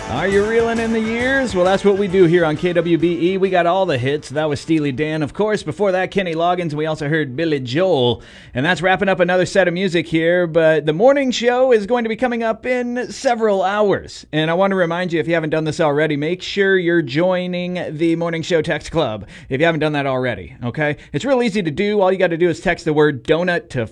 Are you reeling in the years? Well, that's what we do here on KWBE. We got all the hits. That was Steely Dan, of course. Before that, Kenny Loggins. We also heard Billy Joel. And that's wrapping up another set of music here. But the morning show is going to be coming up in several hours. And I want to remind you, if you haven't done this already, make sure you're joining the Morning Show Text Club if you haven't done that already, okay? It's real easy to do. All you got to do is text the word donut to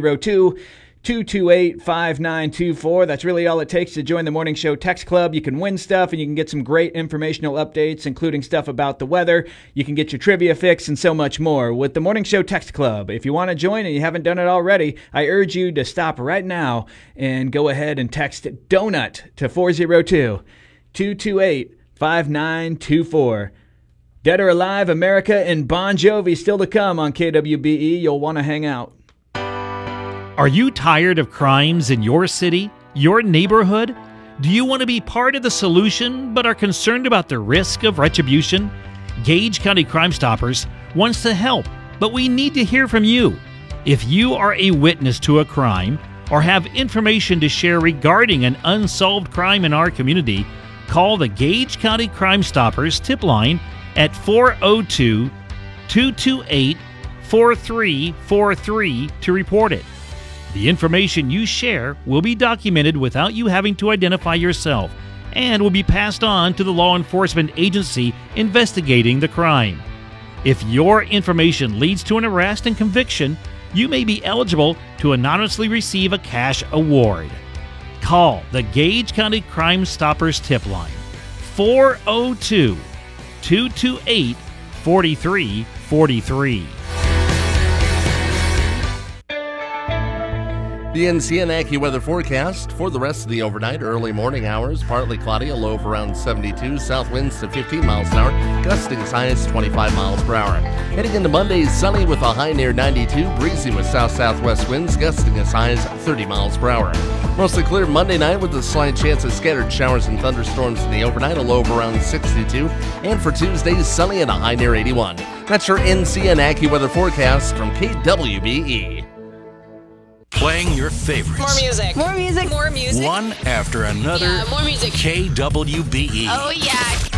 402-228-5924. That's really all it takes to join the Morning Show Text Club. You can win stuff and you can get some great informational updates, including stuff about the weather. You can get your trivia fix and so much more with the Morning Show Text Club. If you want to join and you haven't done it already, I urge you to stop right now and go ahead and text DONUT to 402-228-5924. Dead or Alive, America, and Bon Jovi still to come on KWBE. You'll want to hang out. Are you tired of crimes in your city, your neighborhood? Do you want to be part of the solution but are concerned about the risk of retribution? Gage County Crime Stoppers wants to help, but we need to hear from you. If you are a witness to a crime or have information to share regarding an unsolved crime in our community, call the Gage County Crime Stoppers tip line at 402-228-4343 to report it. The information you share will be documented without you having to identify yourself and will be passed on to the law enforcement agency investigating the crime. If your information leads to an arrest and conviction, you may be eligible to anonymously receive a cash award. Call the Gage County Crime Stoppers tip line 402-228-4343. The NCN AccuWeather forecast for the rest of the overnight, early morning hours, partly cloudy, a low of around 72, south winds to 15 miles an hour, gusting as high as 25 miles per hour. Heading into Monday, sunny with a high near 92, breezy with south-southwest winds, gusting as high as 30 miles per hour. Mostly clear Monday night with a slight chance of scattered showers and thunderstorms in the overnight, a low of around 62, and for Tuesday, sunny and a high near 81. That's your NCN AccuWeather forecast from KWBE. Playing your favorites. More music. More music. More music. One after another. Yeah, more music. KWBE. Oh, yeah.